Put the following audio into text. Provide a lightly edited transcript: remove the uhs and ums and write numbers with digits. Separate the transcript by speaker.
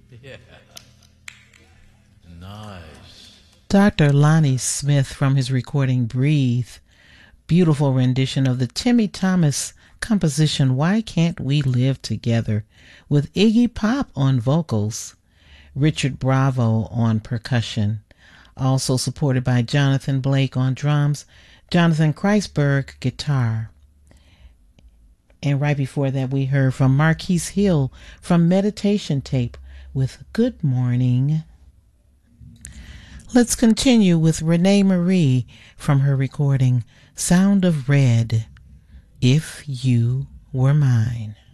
Speaker 1: Yeah, nice.
Speaker 2: Dr. Lonnie Smith from his recording Breathe. Beautiful rendition of the Timmy Thomas composition Why Can't We Live Together with Iggy Pop on vocals, Richard Bravo on percussion, also supported by Jonathan Blake on drums, Jonathan Kreisberg guitar. And right before that we heard from Marquise Hill from Meditation Tape with Good Morning. Let's continue with Renee Marie from her recording Sound of Red, If You Were Mine.